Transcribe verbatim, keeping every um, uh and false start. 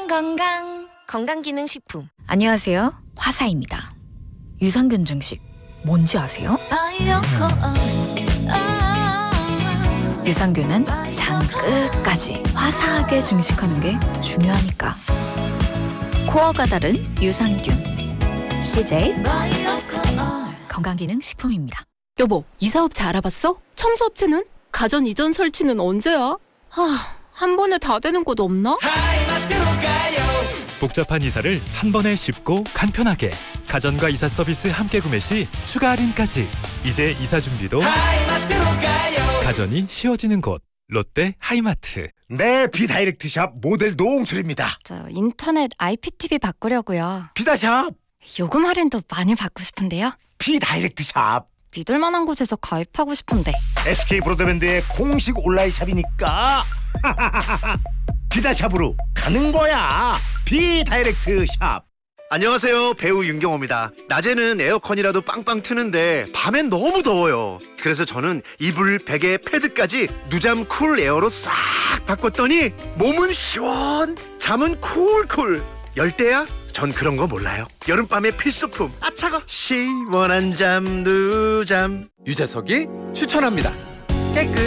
건강 건강 건강기능식품. 안녕하세요, 화사입니다. 유산균 증식 뭔지 아세요? 유산균은 장 끝까지 화사하게 증식하는 게 중요하니까. 코어가 다른 유산균 씨제이 건강기능식품입니다. 여보, 이사업체 알아봤어? 청소업체는? 가전 이전 설치는 언제야? 하, 한 번에 다 되는 곳 없나? 하이마트로 가요. 복잡한 이사를 한 번에 쉽고 간편하게. 가전과 이사 서비스 함께 구매 시 추가 할인까지. 이제 이사 준비도 하이마트로 가요. 가전이 쉬워지는 곳. 롯데 하이마트. 네, 비다이렉트샵 모델 노홍철입니다. 저 인터넷 아이피티비 바꾸려고요. 비다샵. 요금 할인도 많이 받고 싶은데요. 비다이렉트샵. 믿을 만한 곳에서 가입하고 싶은데. 에스케이 브로드밴드의 공식 온라인 샵이니까 비다샵으로 가는 거야. 비다이렉트샵. 안녕하세요, 배우 윤경호입니다. 낮에는 에어컨이라도 빵빵 트는데 밤엔 너무 더워요. 그래서 저는 이불, 베개, 패드까지 누잠 쿨 에어로 싹 바꿨더니 몸은 시원, 잠은 쿨쿨. 열대야? 전 그런 거 몰라요. 여름밤의 필수품. 아 차가. 시원한 잠 누잠. 유재석이 추천합니다. 깨끗